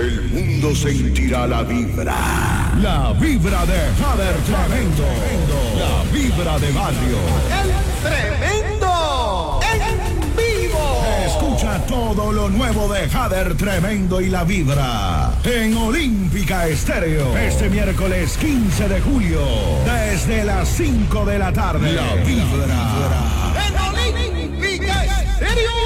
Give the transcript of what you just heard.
El mundo sentirá la vibra. La vibra de Jader Tremendo. La vibra de barrio. El Tremendo en vivo. Escucha todo lo nuevo de Jader Tremendo y la vibra en Olímpica Estéreo. Este miércoles 15 de julio, desde las 5 de la tarde. La vibra.